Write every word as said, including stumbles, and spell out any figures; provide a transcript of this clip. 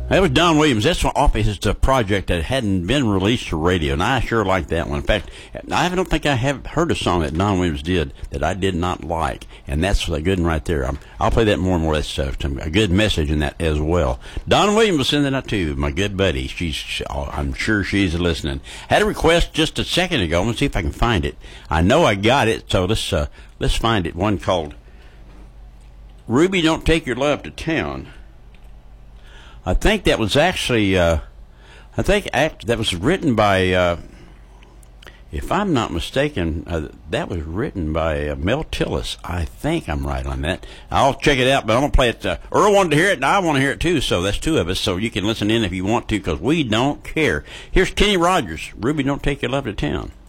That was Don Williams. That's off his a project that hadn't been released to radio, and I sure like that one. In fact, I don't think I have heard a song that Don Williams did that I did not like, and that's a good one right there. I'm, I'll play that more and more. That's uh, a good message in that as well. Don Williams was sending that to my good buddy. She's, I'm sure she's listening. Had a request just a second ago. Let's see if I can find it. I know I got it, so let's uh, let's find it. One called "Ruby, Don't Take Your Love to Town." I think that was actually, uh, I think act, that was written by, uh, if I'm not mistaken, uh, that was written by uh, Mel Tillis. I think I'm right on that. I'll check it out, but I'm going to play it. Uh, Earl wanted to hear it, and I want to hear it too, so that's two of us, so you can listen in if you want to, because we don't care. Here's Kenny Rogers, "Ruby, Don't Take Your Love to Town."